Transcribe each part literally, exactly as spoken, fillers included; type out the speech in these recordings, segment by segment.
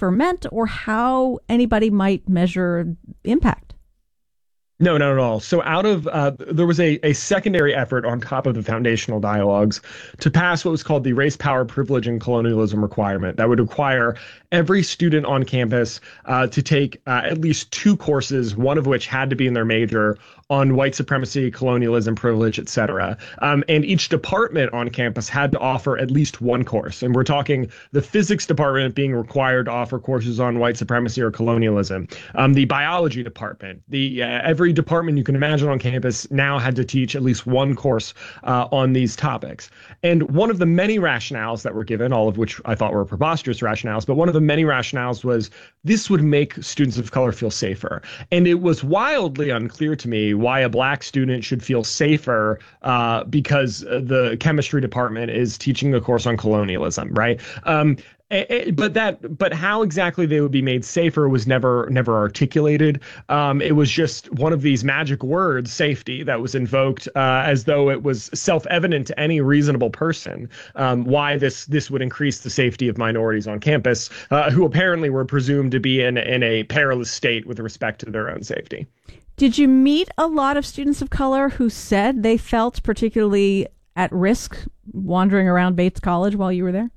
safer meant or how anybody might measure impact. No, not at all. So out of uh, there was a, a secondary effort on top of the foundational dialogues to pass what was called the Race, Power, Privilege, and Colonialism requirement. That would require every student on campus uh, to take uh, at least two courses, one of which had to be in their major, on white supremacy, colonialism, privilege, et cetera. Um, and each department on campus had to offer at least one course. And we're talking the physics department being required to offer courses on white supremacy or colonialism. Um, the biology department, the uh, every department you can imagine on campus now had to teach at least one course uh, on these topics. And one of the many rationales that were given, all of which I thought were preposterous rationales, but one of the many rationales was this would make students of color feel safer. And it was wildly unclear to me why a black student should feel safer uh, because the chemistry department is teaching a course on colonialism, right? Um, But that, but how exactly they would be made safer was never, never articulated. Um, it was just one of these magic words, safety, that was invoked uh, as though it was self-evident to any reasonable person um, why this this would increase the safety of minorities on campus, uh, who apparently were presumed to be in in a perilous state with respect to their own safety. Did you meet a lot of students of color who said they felt particularly at risk wandering around Bates College while you were there?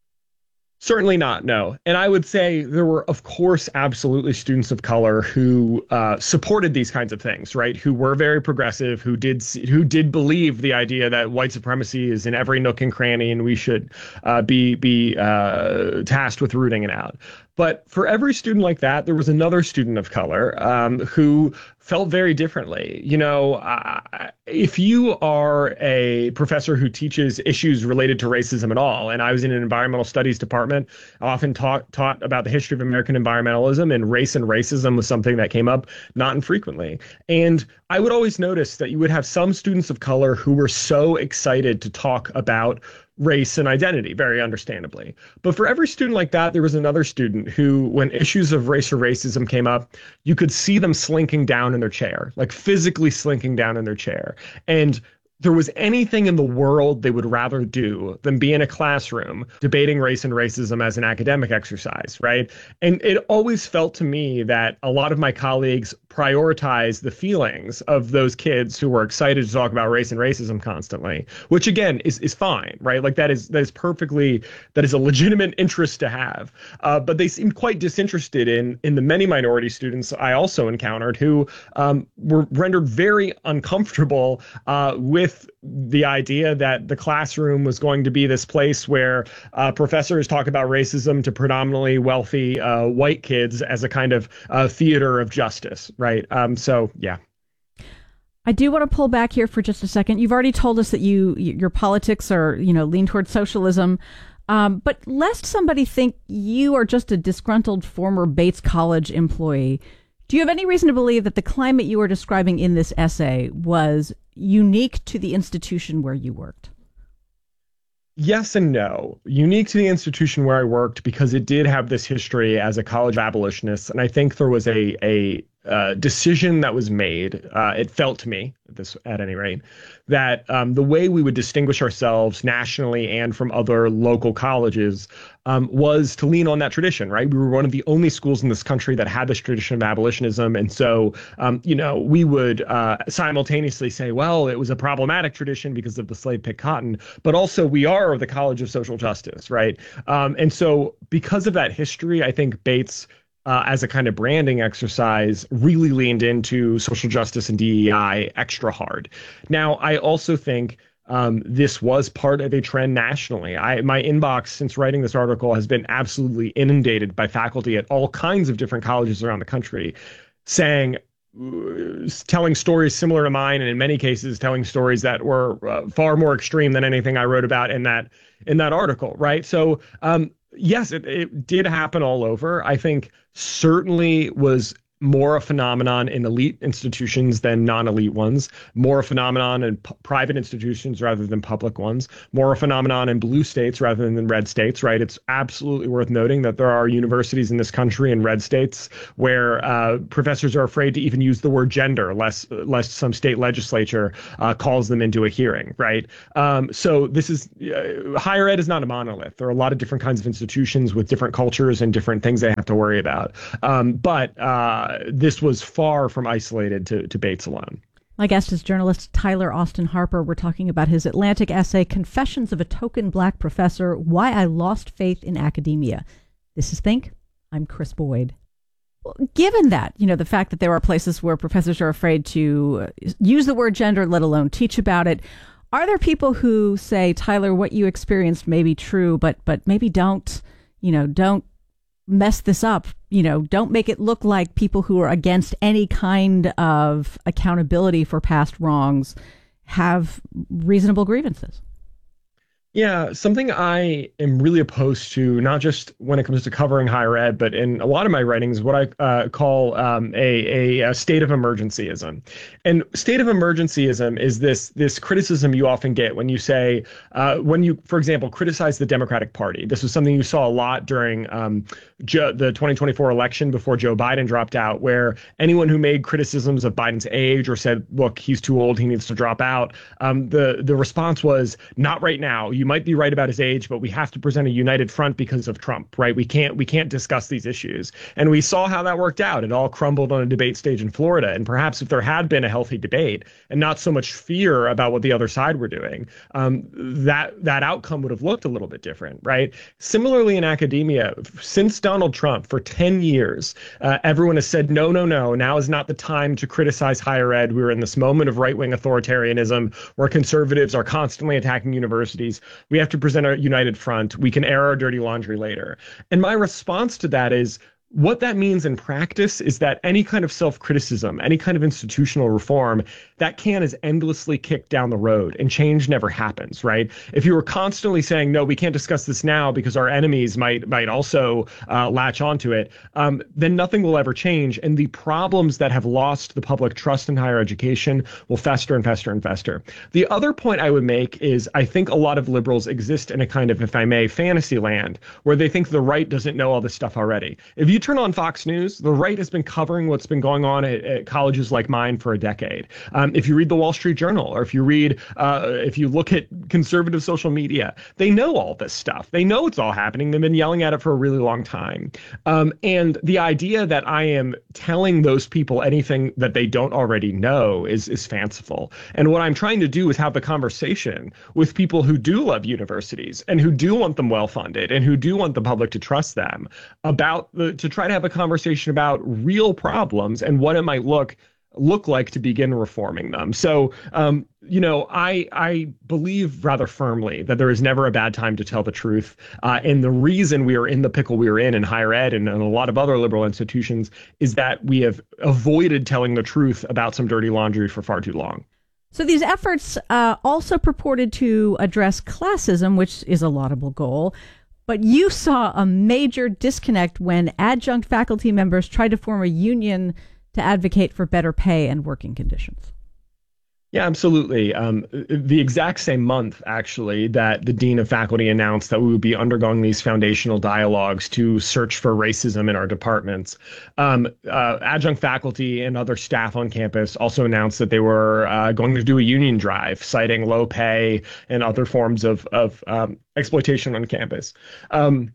Certainly not, no. And I would say there were, of course, absolutely students of color who uh, supported these kinds of things, right? Who were very progressive, who did who did believe the idea that white supremacy is in every nook and cranny and we should uh, be be uh, tasked with rooting it out. But for every student like that, there was another student of color um, who felt very differently. You know, uh, if you are a professor who teaches issues related to racism at all, and I was in an environmental studies department, I often taught taught about the history of American environmentalism, and race and racism was something that came up not infrequently. And I would always notice that you would have some students of color who were so excited to talk about race and identity, very understandably. But for every student like that, there was another student who, when issues of race or racism came up, you could see them slinking down in their chair, like physically slinking down in their chair. And there was anything in the world they would rather do than be in a classroom debating race and racism as an academic exercise, right? And it always felt to me that a lot of my colleagues prioritize the feelings of those kids who were excited to talk about race and racism constantly, which again is is fine, right? Like that is that is perfectly that is a legitimate interest to have. Uh, but they seemed quite disinterested in in the many minority students I also encountered who um, were rendered very uncomfortable uh, with the idea that the classroom was going to be this place where uh, professors talk about racism to predominantly wealthy uh, white kids as a kind of uh, theater of justice. Right. Um, so, yeah. I do want to pull back here for just a second. You've already told us that you your politics are, you know, lean towards socialism. Um, but lest somebody think you are just a disgruntled former Bates College employee, do you have any reason to believe that the climate you are describing in this essay was unique to the institution where you worked? Yes and no. Unique to the institution where I worked because it did have this history as a college abolitionist. And I think there was a a uh, decision that was made. Uh, it felt to me, this at any rate, that um, the way we would distinguish ourselves nationally and from other local colleges um, was to lean on that tradition, right? We were one of the only schools in this country that had this tradition of abolitionism. And so, um, you know, we would uh, simultaneously say, well, it was a problematic tradition because of the slave picked cotton, but also we are the College of Social Justice, right? Um, and so because of that history, I think Bates Uh, as a kind of branding exercise, really leaned into social justice and D E I extra hard. Now, I also think um, this was part of a trend nationally. I, my inbox since writing this article has been absolutely inundated by faculty at all kinds of different colleges around the country saying, telling stories similar to mine, and in many cases telling stories that were uh, far more extreme than anything I wrote about in that in that article, right? So, um, yes, it, it did happen all over. I think certainly was more a phenomenon in elite institutions than non-elite ones, more a phenomenon in p- private institutions rather than public ones, more a phenomenon in blue states rather than red states, right? It's absolutely worth noting that there are universities in this country in red states where uh, professors are afraid to even use the word gender, lest, lest some state legislature uh, calls them into a hearing, right? Um, so this is, uh, higher ed is not a monolith. There are a lot of different kinds of institutions with different cultures and different things they have to worry about. Um, but uh, Uh, this was far from isolated to, to Bates alone. My guest is journalist Tyler Austin Harper. We're talking about his Atlantic essay, Confessions of a Token Black Professor, Why I Lost Faith in Academia. This is Think. I'm Chris Boyd. Well, given that, you know, the fact that there are places where professors are afraid to use the word gender, let alone teach about it, are there people who say, Tyler, what you experienced may be true, but but maybe don't, you know, don't mess this up, you know, don't make it look like people who are against any kind of accountability for past wrongs have reasonable grievances? Yeah, something I am really opposed to, not just when it comes to covering higher ed, but in a lot of my writings, what I uh, call um, a, a, a state of emergencyism. And state of emergencyism is this this criticism you often get when you say, uh, when you, for example, criticize the Democratic Party. This was something you saw a lot during um, jo- the twenty twenty-four election before Joe Biden dropped out, where anyone who made criticisms of Biden's age or said, look, he's too old, he needs to drop out, um, the, the response was, not right now. You might be right about his age, but we have to present a united front because of Trump, right? We can't we can't discuss these issues. And we saw how that worked out. It all crumbled on a debate stage in Florida. And perhaps if there had been a healthy debate and not so much fear about what the other side were doing, um, that that outcome would have looked a little bit different, right? Similarly, in academia, since Donald Trump, for ten years, uh, everyone has said, no, no, no, now is not the time to criticize higher ed. We're in this moment of right-wing authoritarianism where conservatives are constantly attacking universities. We have to present a united front. We can air our dirty laundry later. And my response to that is, what that means in practice is that any kind of self-criticism, any kind of institutional reform, that can is endlessly kicked down the road and change never happens, right? If you were constantly saying, no, we can't discuss this now because our enemies might might also uh, latch onto it, um, then nothing will ever change. And the problems that have lost the public trust in higher education will fester and fester and fester. The other point I would make is I think a lot of liberals exist in a kind of, if I may, fantasy land where they think the right doesn't know all this stuff already. If you turn on Fox News, the right has been covering what's been going on at, at colleges like mine for a decade. Um, if you read the Wall Street Journal, or if you read, uh, if you look at conservative social media, they know all this stuff. They know it's all happening. They've been yelling at it for a really long time. Um, and the idea that I am telling those people anything that they don't already know is is fanciful. And what I'm trying to do is have the conversation with people who do love universities and who do want them well funded and who do want the public to trust them about the to try to have a conversation about real problems and what it might look look like to begin reforming them. So, um, you know, I I believe rather firmly that there is never a bad time to tell the truth. Uh, and the reason we are in the pickle we are in in higher ed and, and a lot of other liberal institutions is that we have avoided telling the truth about some dirty laundry for far too long. So these efforts uh, also purported to address classism, which is a laudable goal. But you saw a major disconnect when adjunct faculty members tried to form a union to advocate for better pay and working conditions. Yeah, absolutely. Um, the exact same month, actually, that the dean of faculty announced that we would be undergoing these foundational dialogues to search for racism in our departments, um, uh, adjunct faculty and other staff on campus also announced that they were uh, going to do a union drive, citing low pay and other forms of, of um, exploitation on campus. Um,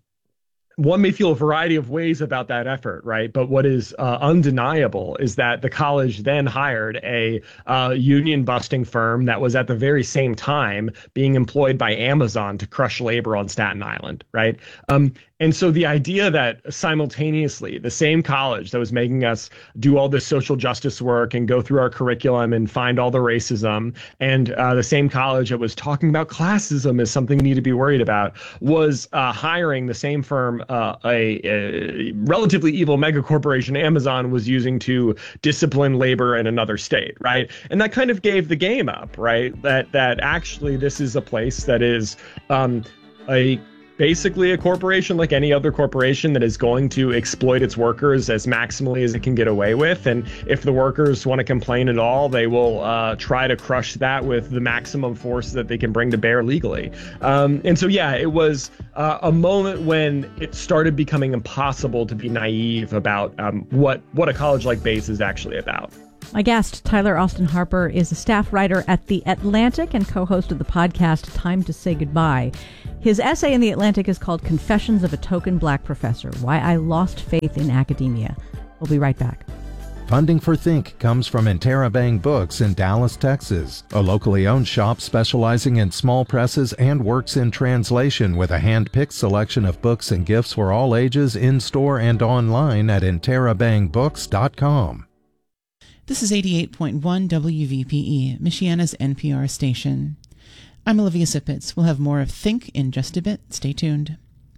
One may feel a variety of ways about that effort, right? But what is uh, undeniable is that the college then hired a uh, union-busting firm that was at the very same time being employed by Amazon to crush labor on Staten Island, right? Um, and so the idea that simultaneously the same college that was making us do all this social justice work and go through our curriculum and find all the racism, and uh, the same college that was talking about classism as something we need to be worried about, was uh, hiring the same firm Uh, a, a relatively evil mega corporation, Amazon, was using to discipline labor in another state, right? And that kind of gave the game up, right? That that actually this is a place that is um, a basically a corporation like any other corporation that is going to exploit its workers as maximally as it can get away with. And if the workers want to complain at all, they will uh, try to crush that with the maximum force that they can bring to bear legally. Um, and so, yeah, it was uh, a moment when it started becoming impossible to be naive about um, what, what a college like Bates is actually about. My guest, Tyler Austin Harper, is a staff writer at The Atlantic and co-host of the podcast Time to Say Goodbye. His essay in The Atlantic is called Confessions of a Token Black Professor, Why I Lost Faith in Academia. We'll be right back. Funding for Think comes from Interabang Books in Dallas, Texas, a locally owned shop specializing in small presses and works in translation with a hand-picked selection of books and gifts for all ages in-store and online at interabang books dot com. This is eighty-eight point one W V P E, Michiana's N P R station. I'm Olivia Sipitz. We'll have more of Think in just a bit. Stay tuned.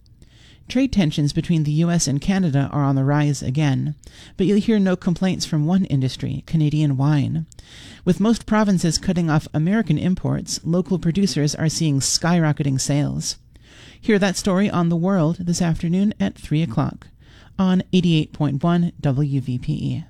Trade tensions between the U S and Canada are on the rise again, but you'll hear no complaints from one industry, Canadian wine. With most provinces cutting off American imports, local producers are seeing skyrocketing sales. Hear that story on The World this afternoon at three o'clock on eighty-eight point one W V P E.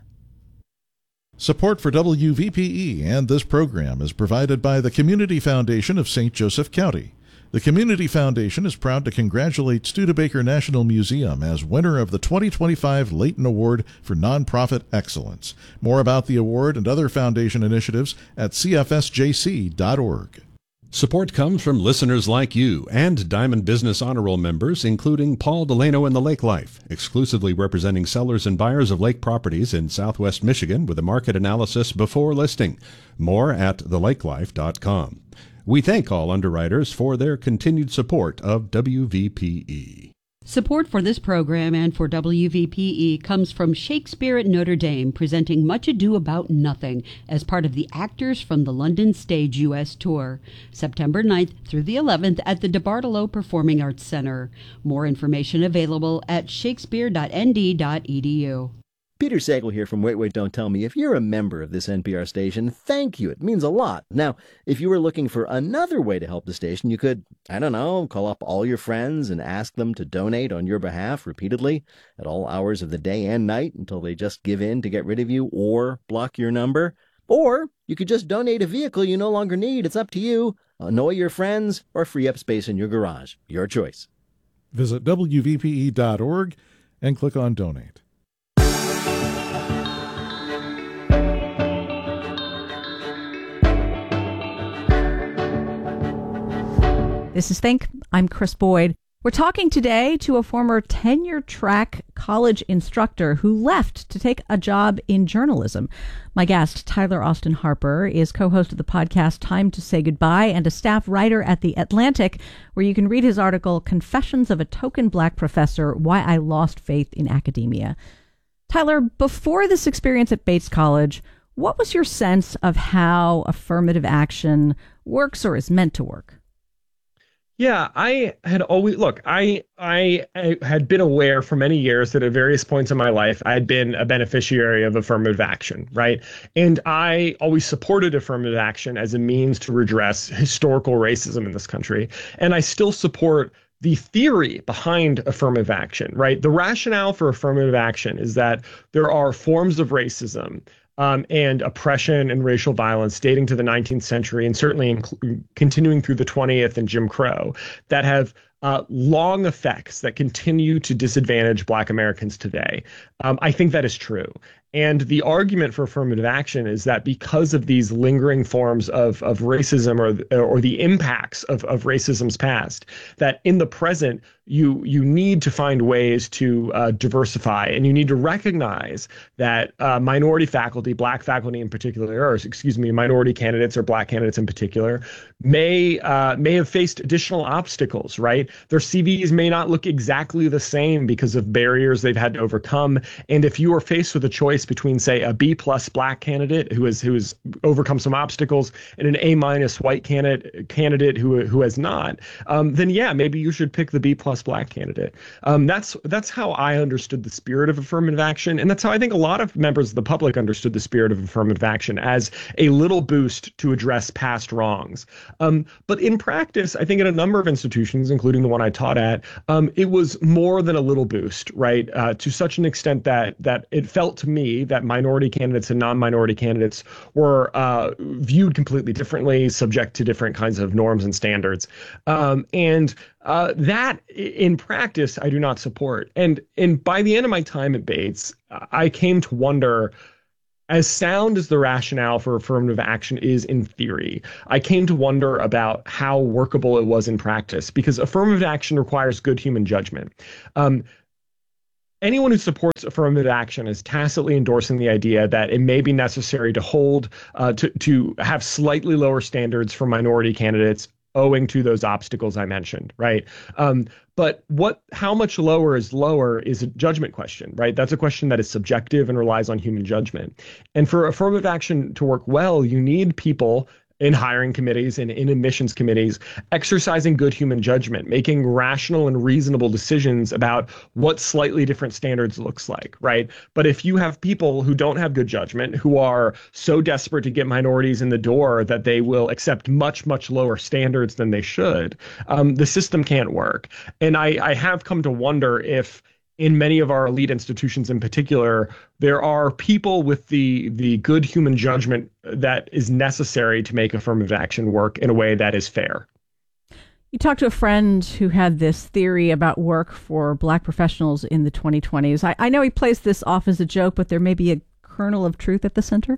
Support for W V P E and this program is provided by the Community Foundation of Saint Joseph County. The Community Foundation is proud to congratulate Studebaker National Museum as winner of the twenty twenty-five Layton Award for Nonprofit Excellence. More about the award and other foundation initiatives at c f s j c dot org. Support comes from listeners like you and Diamond Business Honor Roll members, including Paul Delano and the Lake Life, exclusively representing sellers and buyers of lake properties in Southwest Michigan with a market analysis before listing. More at the lake life dot com. We thank all underwriters for their continued support of W V P E. Support for this program and for W V P E comes from Shakespeare at Notre Dame, presenting Much Ado About Nothing as part of the Actors from the London Stage U S Tour, September ninth through the eleventh at the DeBartolo Performing Arts Center. More information available at shakespeare dot n d dot e d u. Peter Sagal here from Wait, Wait, Don't Tell Me. If you're a member of this N P R station, thank you. It means a lot. Now, if you were looking for another way to help the station, you could, I don't know, call up all your friends and ask them to donate on your behalf repeatedly at all hours of the day and night until they just give in to get rid of you or block your number. Or you could just donate a vehicle you no longer need. It's up to you. Annoy your friends or free up space in your garage. Your choice. Visit w v p e dot org and click on Donate. This is Think. I'm Chris Boyd. We're talking today to a former tenure-track college instructor who left to take a job in journalism. My guest, Tyler Austin Harper, is co-host of the podcast Time to Say Goodbye and a staff writer at The Atlantic, where you can read his article, Confessions of a Token Black Professor, Why I Lost Faith in Academia. Tyler, before this experience at Bates College, what was your sense of how affirmative action works or is meant to work? Yeah, I had always look, I, I I had been aware for many years that at various points in my life, I had been a beneficiary of affirmative action, right? And I always supported affirmative action as a means to redress historical racism in this country. And I still support the theory behind affirmative action, right? The rationale for affirmative action is that there are forms of racism Um, and oppression and racial violence dating to the nineteenth century and certainly inc- continuing through the twentieth and Jim Crow that have uh, long effects that continue to disadvantage Black Americans today. Um, I think that is true. And the argument for affirmative action is that because of these lingering forms of, of racism or, or the impacts of, of racism's past, that in the present, you you need to find ways to uh, diversify, and you need to recognize that uh, minority faculty, Black faculty in particular, or excuse me, minority candidates or Black candidates in particular, may uh, may have faced additional obstacles, right? Their C Vs may not look exactly the same because of barriers they've had to overcome. And if you are faced with a choice choice between, say, a B plus black candidate who has who has overcome some obstacles and an A minus white candidate candidate who who has not, um, then yeah, maybe you should pick the B plus black candidate. Um, that's that's how I understood the spirit of affirmative action, and that's how I think a lot of members of the public understood the spirit of affirmative action, as a little boost to address past wrongs. Um, but in practice, I think in a number of institutions, including the one I taught at, um, it was more than a little boost, right? Uh, to such an extent that that it felt to me that minority candidates and non-minority candidates were uh, viewed completely differently, subject to different kinds of norms and standards. Um, and uh, that, in practice, I do not support. And and by the end of my time at Bates, I came to wonder, as sound as the rationale for affirmative action is in theory, I came to wonder about how workable it was in practice, because affirmative action requires good human judgment. Um, Anyone who supports affirmative action is tacitly endorsing the idea that it may be necessary to hold, uh, to, to have slightly lower standards for minority candidates owing to those obstacles I mentioned, right? Um, but what, how much lower is lower is a judgment question, right? That's a question that is subjective and relies on human judgment. And for affirmative action to work well, you need people in hiring committees and in admissions committees exercising good human judgment, making rational and reasonable decisions about what slightly different standards looks like, right? But if you have people who don't have good judgment, who are so desperate to get minorities in the door that they will accept much, much lower standards than they should, um, the system can't work. And I, I have come to wonder if, in many of our elite institutions in particular, there are people with the the good human judgment that is necessary to make affirmative action work in a way that is fair. You talked to a friend who had this theory about work for Black professionals in the twenty twenties. I, I know he plays this off as a joke, but there may be a kernel of truth at the center.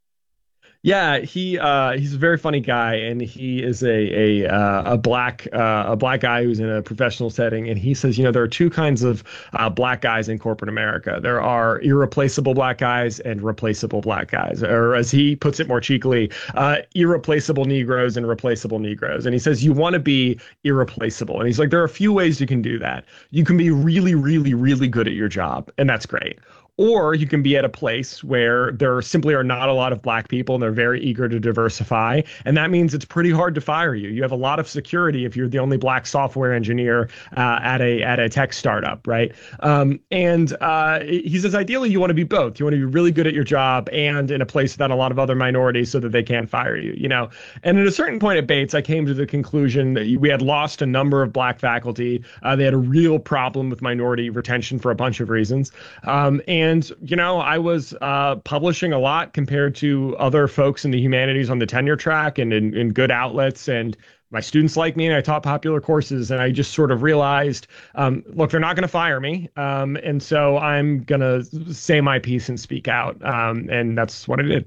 Yeah, he uh, he's a very funny guy, and he is a a uh, a black uh, a black guy who's in a professional setting. And he says, you know, there are two kinds of uh, black guys in corporate America. There are irreplaceable black guys and replaceable black guys, or as he puts it more cheekily, uh, irreplaceable Negroes and replaceable Negroes. And he says you want to be irreplaceable. And he's like, there are a few ways you can do that. You can be really, really, really good at your job, and that's great. Or you can be at a place where there simply are not a lot of black people and they're very eager to diversify. And that means it's pretty hard to fire you. You have a lot of security if you're the only black software engineer uh, at a at a tech startup, right? Um, and uh, he says, ideally, you want to be both. You want to be really good at your job and in a place without a lot of other minorities so that they can't fire you, you know? And at a certain point at Bates, I came to the conclusion that we had lost a number of black faculty. Uh, they had a real problem with minority retention for a bunch of reasons. Um, and And, you know, I was uh, publishing a lot compared to other folks in the humanities on the tenure track and in, in good outlets. And my students like me, and I taught popular courses. And I just sort of realized, um, look, they're not going to fire me. Um, and so I'm going to say my piece and speak out. Um, and that's what I did.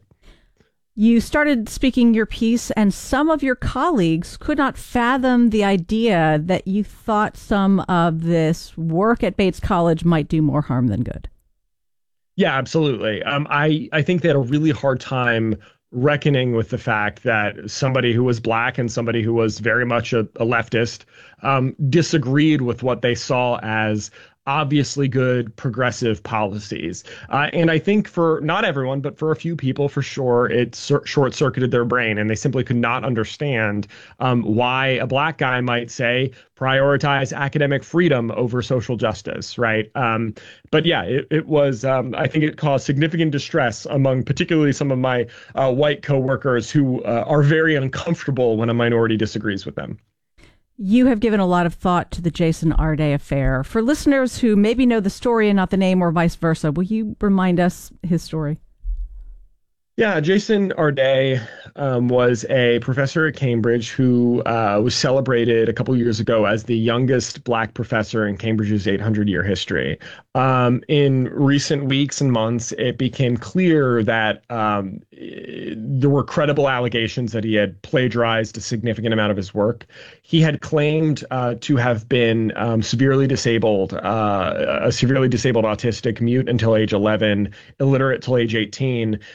You started speaking your piece, and some of your colleagues could not fathom the idea that you thought some of this work at Bates College might do more harm than good. Yeah, absolutely. Um, I, I think they had a really hard time reckoning with the fact that somebody who was black and somebody who was very much a, a leftist um, disagreed with what they saw as obviously good progressive policies. Uh, and I think for not everyone, but for a few people, for sure, it sur- short-circuited their brain, and they simply could not understand um, why a black guy might say prioritize academic freedom over social justice, right? Um, but yeah, it, it was, um, I think it caused significant distress among particularly some of my uh, white coworkers who uh, are very uncomfortable when a minority disagrees with them. You have given a lot of thought to the Jason Arday affair. For listeners who maybe know the story and not the name, or vice versa, will you remind us his story? Yeah, Jason Arday um, was a professor at Cambridge who uh, was celebrated a couple years ago as the youngest black professor in Cambridge's eight hundred year history. Um, in recent weeks and months, it became clear that um, there were credible allegations that he had plagiarized a significant amount of his work. He had claimed uh, to have been um, severely disabled, uh, a severely disabled autistic, mute until age eleven, illiterate till age eighteen, and yet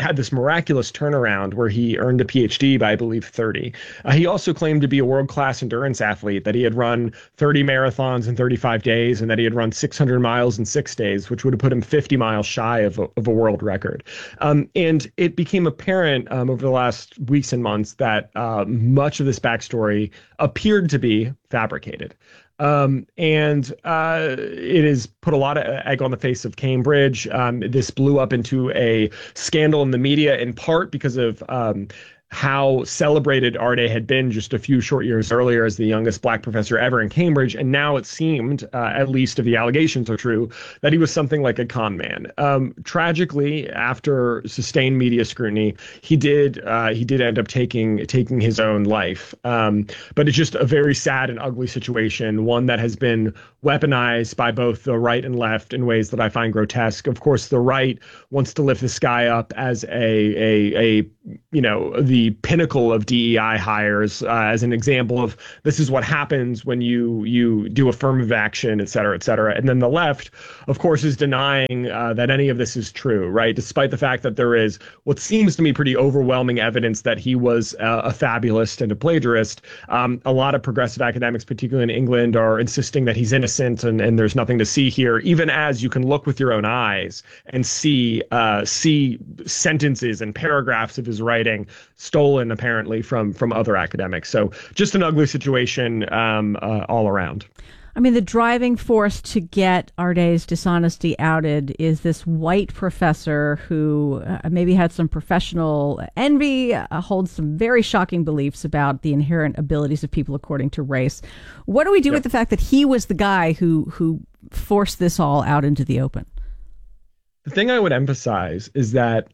had this miraculous turnaround where he earned a P H D by, I believe, thirty. Uh, he also claimed to be a world-class endurance athlete, that he had run thirty marathons in thirty-five days and that he had run six hundred miles in six days, which would have put him fifty miles shy of a, of a world record. Um, and it became apparent um, over the last weeks and months that uh, much of this backstory appeared to be fabricated. Um, and uh, it has put a lot of egg on the face of Cambridge. Um, this blew up into a scandal in the media, in part because of um, how celebrated Arday had been just a few short years earlier as the youngest black professor ever in Cambridge. And now it seemed, uh, at least if the allegations are true, that he was something like a con man. Um, tragically, after sustained media scrutiny, he did uh, he did end up taking taking his own life. Um, but it's just a very sad and ugly situation, one that has been weaponized by both the right and left in ways that I find grotesque. Of course, the right wants to lift this guy up as a a a you know the the pinnacle of D E I hires, uh, as an example of this is what happens when you you do affirmative action, et cetera, et cetera. And then the left, of course, is denying uh, that any of this is true, right? Despite the fact that there is what seems to me pretty overwhelming evidence that he was uh, a fabulist and a plagiarist. Um, a lot of progressive academics, particularly in England, are insisting that he's innocent and, and there's nothing to see here, even as you can look with your own eyes and see uh, see sentences and paragraphs of his writing stolen apparently from from other academics. So just an ugly situation um, uh, all around. I mean, the driving force to get Arday's dishonesty outed is this white professor who uh, maybe had some professional envy, uh, holds some very shocking beliefs about the inherent abilities of people according to race. What do we do Yep. with the fact that he was the guy who who forced this all out into the open? The thing I would emphasize is that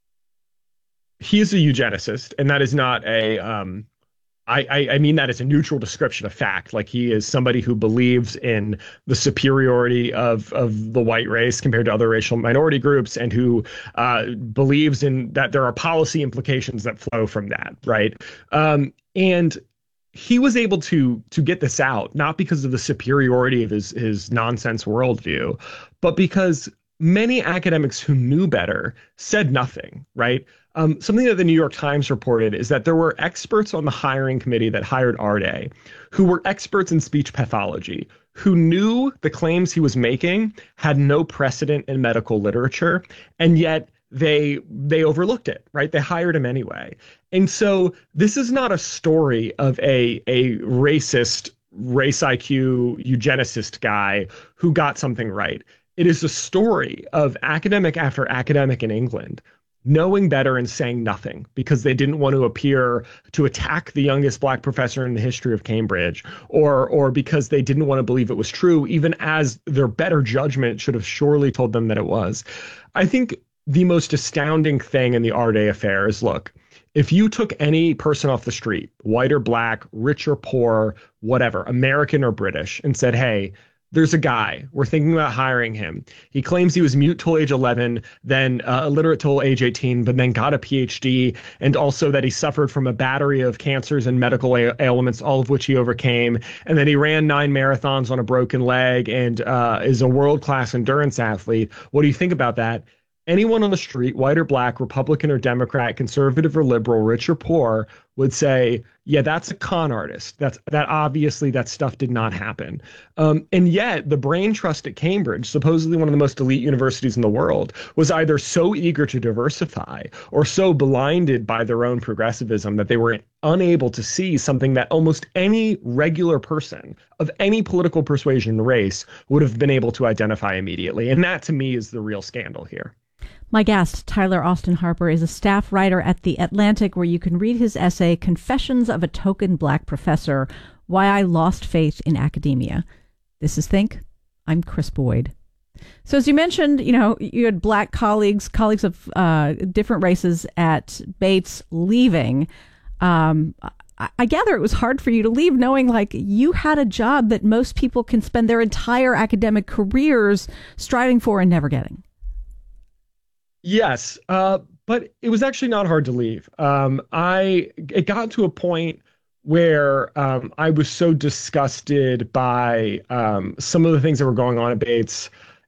he is a eugenicist, and that is not a, um, I, I, I mean that as a neutral description of fact. Like, he is somebody who believes in the superiority of, of the white race compared to other racial minority groups, and who uh, believes in that there are policy implications that flow from that, right? Um, and he was able to to get this out, not because of the superiority of his his nonsense worldview, but because many academics who knew better said nothing, right? Um, something that the New York Times reported is that there were experts on the hiring committee that hired Arday who were experts in speech pathology, who knew the claims he was making had no precedent in medical literature, and yet they they overlooked it, right? They hired him anyway. And so this is not a story of a a racist, race I Q, eugenicist guy who got something right. It is a story of academic after academic in England knowing better and saying nothing because they didn't want to appear to attack the youngest black professor in the history of Cambridge, or or because they didn't want to believe it was true, even as their better judgment should have surely told them that it was. I think the most astounding thing in the Arday affair is, look, if you took any person off the street, white or black, rich or poor, whatever, American or British, and said, hey, there's a guy, we're thinking about hiring him. He claims he was mute till age eleven, then uh, illiterate till age eighteen, but then got a P H D, and also that he suffered from a battery of cancers and medical a- ailments, all of which he overcame, and then he ran nine marathons on a broken leg and uh, is a world-class endurance athlete. What do you think about that? Anyone on the street, white or black, Republican or Democrat, conservative or liberal, rich or poor, would say, yeah, that's a con artist. That's that obviously that stuff did not happen. Um, and yet the brain trust at Cambridge, supposedly one of the most elite universities in the world, was either so eager to diversify or so blinded by their own progressivism that they were unable to see something that almost any regular person of any political persuasion and race would have been able to identify immediately. And that, to me, is the real scandal here. My guest, Tyler Austin Harper, is a staff writer at The Atlantic, where you can read his essay, Confessions of a Token Black Professor, Why I Lost Faith in Academia. This is Think. I'm Chris Boyd. So as you mentioned, you know, you had black colleagues, colleagues of uh, different races at Bates leaving. Um, I, I gather it was hard for you to leave, knowing like you had a job that most people can spend their entire academic careers striving for and never getting. Yes, uh, but it was actually not hard to leave. Um, I it got to a point where um, I was so disgusted by um, some of the things that were going on at Bates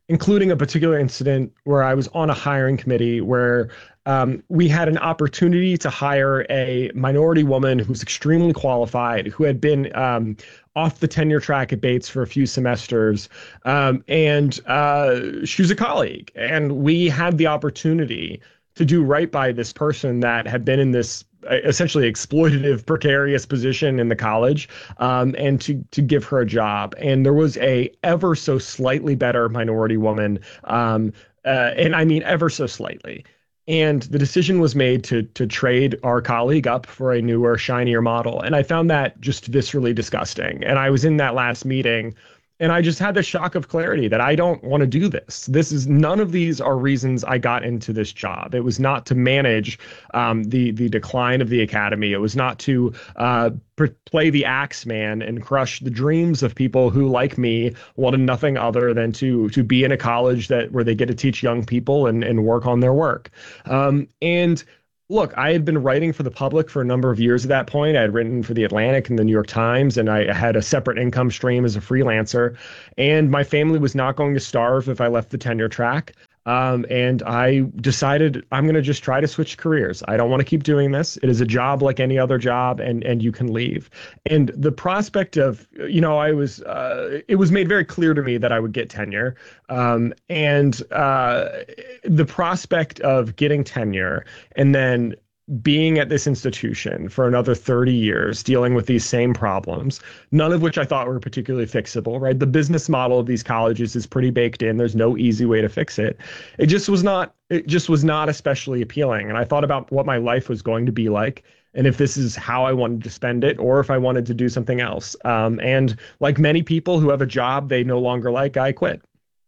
including a particular incident where I was on a hiring committee where um, we had an opportunity to hire a minority woman who's extremely qualified, who had been um, off the tenure track at Bates for a few semesters. Um, and uh, she was a colleague. And we had the opportunity to do right by this person that had been in this essentially exploitative, precarious position in the college, um, and to to give her a job. And there was a ever so slightly better minority woman, um, uh, and I mean ever so slightly. And the decision was made to to trade our colleague up for a newer, shinier model. And I found that just viscerally disgusting. And I was in that last meeting, and I just had the shock of clarity that I don't want to do this. This is none of these are reasons I got into this job. It was not to manage um, the the decline of the academy. It was not to uh, pr- play the axe man and crush the dreams of people who, like me, wanted nothing other than to to be in a college that where they get to teach young people and and work on their work. Um, and Look, I had been writing for the public for a number of years at that point. I had written for The Atlantic and The New York Times, and I had a separate income stream as a freelancer. And my family was not going to starve if I left the tenure track. Um, and I decided I'm going to just try to switch careers. I don't want to keep doing this. It is a job like any other job, and and you can leave. And the prospect of, you know, I was, uh, it was made very clear to me that I would get tenure. Um, and uh, the prospect of getting tenure and then being at this institution for another thirty years, dealing with these same problems, none of which I thought were particularly fixable, right? The business model of these colleges is pretty baked in. There's no easy way to fix it. It just was not, it just was not especially appealing. And I thought about what my life was going to be like, and if this is how I wanted to spend it, or if I wanted to do something else. Um, and like many people who have a job they no longer like, I quit.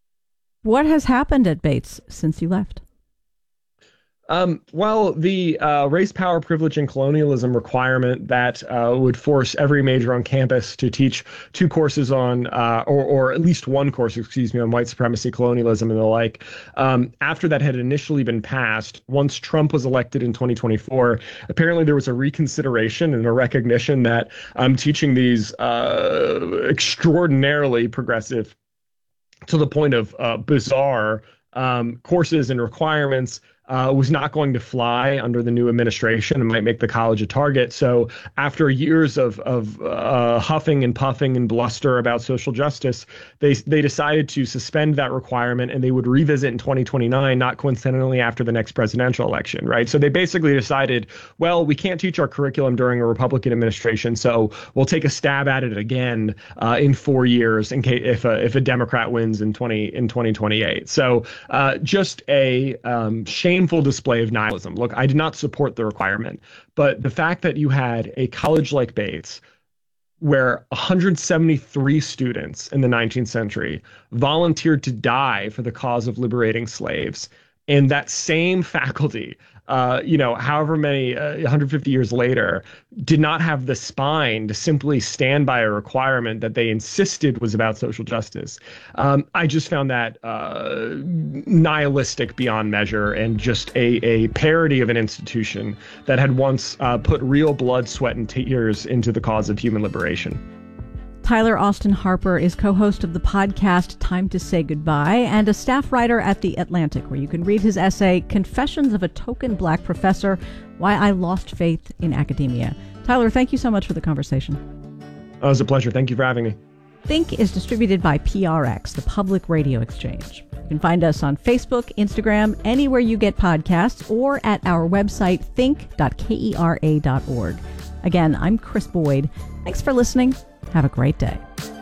What has happened at Bates since you left? Um, well, the uh, race, power, privilege, and colonialism requirement that uh, would force every major on campus to teach two courses on, uh, or, or at least one course, excuse me, on white supremacy, colonialism, and the like. Um, after that had initially been passed, once Trump was elected in twenty twenty-four, apparently there was a reconsideration and a recognition that um, teaching these uh, extraordinarily progressive, to the point of uh, bizarre um, courses and requirements Uh, was not going to fly under the new administration and might make the college a target. So after years of of uh, huffing and puffing and bluster about social justice, they they decided to suspend that requirement, and they would revisit in twenty twenty-nine, not coincidentally after the next presidential election, right? So they basically decided, well, we can't teach our curriculum during a Republican administration, so we'll take a stab at it again uh, in four years in case if a, if a Democrat wins in twenty in twenty twenty-eight. So uh, just a um, shame. Shameful display of nihilism. Look, I did not support the requirement, but the fact that you had a college like Bates, where one hundred seventy-three students in the nineteenth century volunteered to die for the cause of liberating slaves, and that same faculty, uh, you know, however many, uh, one hundred fifty years later, did not have the spine to simply stand by a requirement that they insisted was about social justice. Um, I just found that uh, nihilistic beyond measure, and just a, a parody of an institution that had once uh, put real blood, sweat, and tears into the cause of human liberation. Tyler Austin Harper is co-host of the podcast Time to Say Goodbye and a staff writer at The Atlantic, where you can read his essay, Confessions of a Token Black Professor, Why I Lost Faith in Academia. Tyler, thank you so much for the conversation. Oh, it was a pleasure. Thank you for having me. Think is distributed by P R X, the Public Radio Exchange. You can find us on Facebook, Instagram, anywhere you get podcasts, or at our website, think dot kera dot org. Again, I'm Chris Boyd. Thanks for listening. Have a great day.